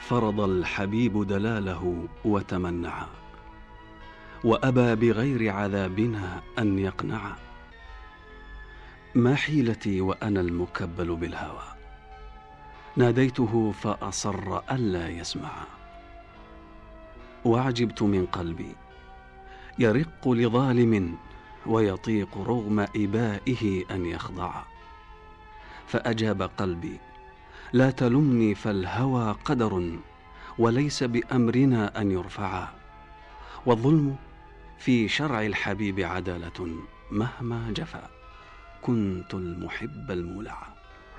فرض الحبيب دلاله وتمنعا، وأبى بغير عذابنا أن يقنعا. ما حيلتي وأنا المكبل بالهوى، ناديته فأصر ألا يسمع. وعجبت من قلبي يرق لظالم ويطيق رغم إبائه أن يخضع. فأجاب قلبي: لا تلمني فالهوى قدر، وليس بأمرنا أن يرفعا. والظلم في شرع الحبيب عدالة، مهما جفا كنت المحب المولعا.